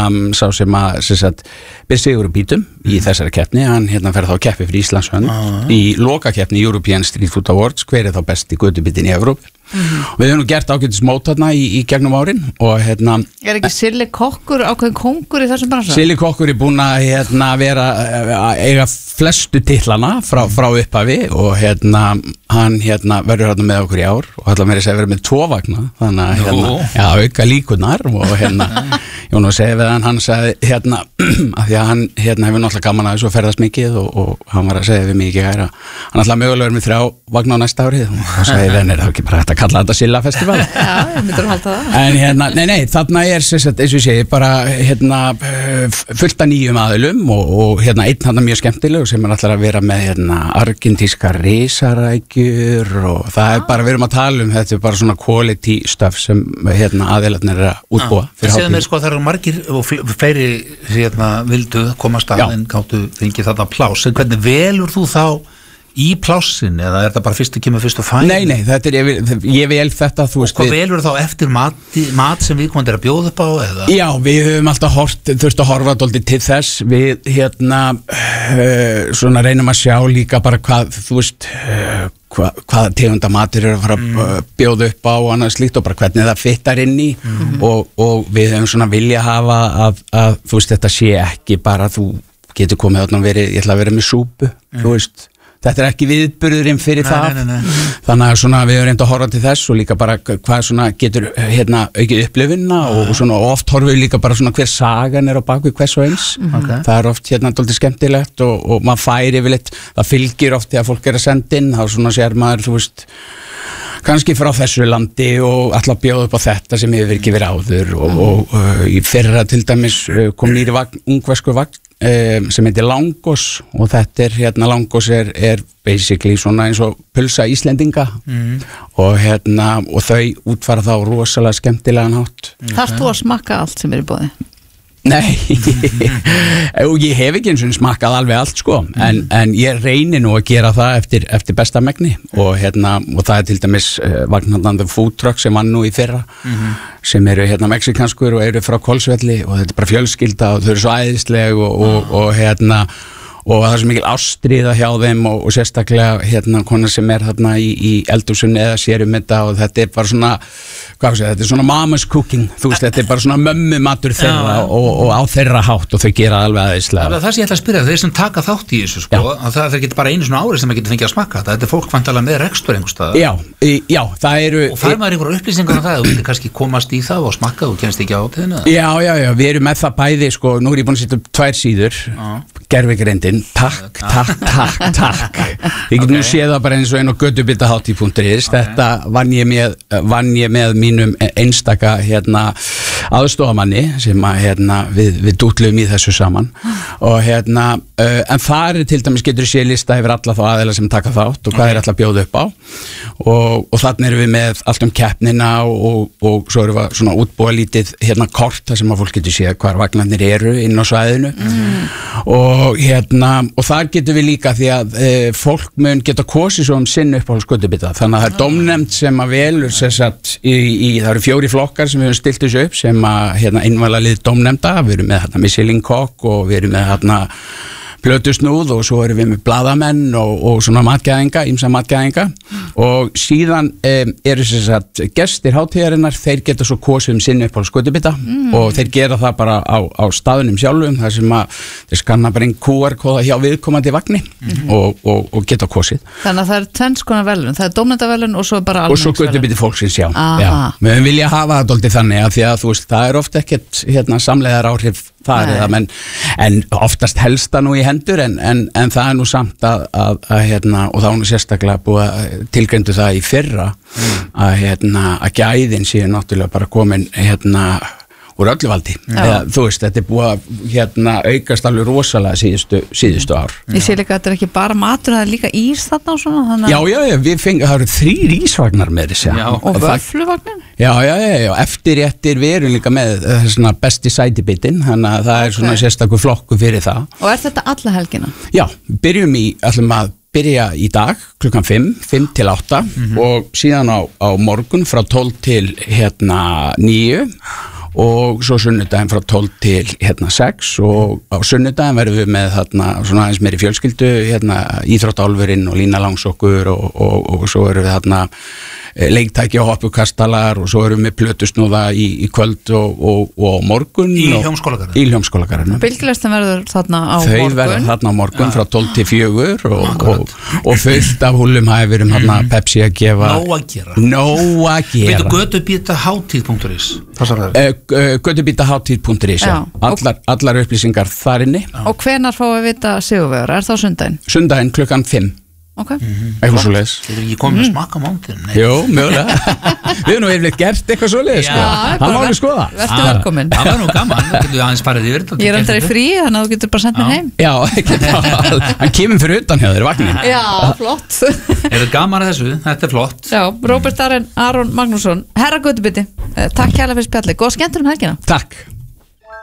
sá sem sagt ber sigur úr bítum í þessari keppni, hann fer þá að keppi fyrir Íslands hönd í lokakeppni European Street Food Awards, hver þá besti götubitin í Evrópu. Og við höfum nú gert ágætis mót þarna í gegnum árin og ekki Silli kokkur ákveðin kongur í þessum bransa? Silli kokkur er búinn að vera eiga flestu titlana frá upphafi og hann verður með okkur í ár og ætla meira að segja verið með 2 vagna þannig að auka líkurnar og ég var nú að segja við hann sagði af því að hann hefur náttúrulega gaman að þessu og ferðast mikið og hann var að segja við mig ekki hann ætla mögulega verið með 3 vagna á næsta árið og þá sagði ég það ekki bara hægt að kalla þetta Silla Festival. Já, ég myndur að halda það. En nei, þarna eins og ég segi, bara fullt af nýjum aðilum og einn mjög skemmtileg sem alltaf að vera með argentíska risarækjur og það bara, við erum að tala þetta bara svona quality stuff sem aðilarnir að útbúa. Segðu mér það eru margir og fleiri vildu komast að en gáttu fengið þarna pláss, en hvernig velur þú þá í plássin eða þetta bara fyrst að kemur fyrst og fæn? Nei, þetta ég vel þetta þú veist. Og hvað velur þá eftir mat sem við komum að bjóða upp á eða? Já, við höfum alltaf þurft að horfa dálítið til þess við svona reynum að sjá líka bara hvað þú veist hvaða tegunda matur að fara að bjóða upp á og annað slíkt og bara hvernig það fittar inn í og við höfum svona vilja hafa að þú veist þetta sé ekki bara þú getur komið þarna og ég ætla að vera með súpu þú veist þetta ekki viðburðurinn fyrir það þannig að svona við höfum reynd að horfa til þess og líka bara hvað svona getur aukið upplifunina og svona oft horfum við líka bara svona hver sagan á bakvið hvers og eins það oft dálítið skemmtilegt og maður færi yfirleitt, það fylgir oft þegar fólk að senda inn, þá svona sér maður þú veist kannski frá þessu landi og alltaf bjóða upp á þetta sem hefur ekki verið áður og í fyrra til dæmis kom nýri ungverskur vagn sem heitir Langos og þetta Langos er basically svona eins og pulsa Íslendinga og þau útfara þá rosalega skemmtilegan hátt. Þarft þú að smakka allt sem í boði? Nei, og ég hef ekki eins og smakkað alveg allt sko, en ég reyni nú að gera það eftir besta megni og það til dæmis vagnarnandi food truck sem vann nú í fyrra sem eru mexikanskur og eru frá Kolsvelli og þetta bara fjölskylda og þau eru svo æðisleg og það er svo mikil ástríða hjá þeim og sérstaklega konar sem þarna í eldhúsunni eða sér þetta og þetta bara svona þetta svona mama's cooking þú veist, þetta bara svona mömmu matur þeirra og á þeirra hátt og þau gera alveg aðeinslega. Það sem ég ætla að spyrja, þeir sem taka þátt í þessu sko, að það er ekki bara einu svona árið sem maður getur fengið að smakka þetta er fólk vantalega með rekstur einhvers staðar. Já, það eru og fær maður einhverjar upplýsingar um það, þú getur kannski komast í það og smakka og kemst ekki á þeirna. Já, við erum með það bæði sko, nú er ég búin að setja upp 2 síður gervigreindin, takk ég get nú séð það bara eins og einn og götubitahátti.is þetta vann ég með mínum einstaka aðstofamanni sem við dútluðum í þessu saman og en þar til dæmis getur séð lista yfir alla þá aðeila sem taka þátt og hvað ætla að bjóða upp á og þannig erum við með allt keppnina og svo erum við svona útbúa lítið kort þar sem að fólk getur séð hvar vagnarnir eru inn á svæðinu og þar getum við líka því að fólk mun geta kosið svo sinn upp á skötubita þannig að það dómnefnd sem að velur það eru 4 flokkar sem við höfum stilt þessu upp sem að innvalalið dómnefnda við erum með Michelin kokk og við erum með plötusnúð og svo erum við með blaðamenn og svona matgæðinga, ýmsa matgæðinga og síðan eru gestir hátíðarinnar, þeir geta svo kosið sinn upp á skötubita og þeir gera það bara á staðunum sjálfum þar sem að þeir skanna bara einn QR-kóða hjá viðkomandi vagni og geta kosið. Þannig að það er 2 konar velun, það er dómnefndavelun og svo bara almenningsvelun. Og svo skötubiti fólksins, já. Við vilja hafa það dálítið þannig að því að þú veist, það er oft ekkert samleiðar áhrif þar en oftast helst það nú í hendur en það er nú samt að og það er nú sérstaklega búið að tilgreindu það í fyrra að gæðin séu náttúrulega bara komin úr öllu valdi þú veist, þetta er búið að aukast alveg rosalega síðustu ár. Ég sé líka að þetta er ekki bara matur, það er líka ís þarna og svona Já, það eru 3 ísvagnar með þessi og vöffluvagnin Já, eftir við erum líka með svona besti sætibitinn, þannig að það er svona sérstakur flokku fyrir það. Og er þetta alla helgina? Já, ætlum að byrja í dag klukkan 5 til 8 og síðan á morgun frá 12 til 9 og svo sunnudaginn frá 12 til 6 og á sunnudaginn verðum við með þarna svona aðeins meiri fjölskyldu íþróttálfurinn og Lína Langsokkur og svo erum við þarna leiktæki og hoppukastalar og svo erum við með plötusnúða í kvöld og morgun í Hljómskálagarðinum. Bylgjulestin verður þarna á morgun. Þau verður þarna á morgun frá 12 til 4 og fullt af húlumhæfurum þarna Pepsi að gefa nóg að gera. Veitu götubítahátíð.is götubítahátíð.is allar upplýsingar þar inni. Og hvenær fáum við vita sigurvegar? Er það sundaginn? Sundaginn klukkan 5. Okay. Eitthvað svo leiðis. Þú eru ekki komið að smaka mándin? Jú, mögulega. Við erum nú yfirleitt gert eitthvað svo leiðis sko. Það má við skoða. Vertu velkomin. Það var nú gaman, þú getur aðeins farið yfir þetta. Ég er andrar í frí, þannig að þú getur bara sendt mér heim. Já, hann kemur fyrir utan hjá þér vagnin. Já, flott. Er þetta gaman að þessu? Þetta er flott. Já, Róbert Aron Magnússon, herra Götubiti, takk kærlega fyrir spjalli. Góð skemmtur helgina. Takk.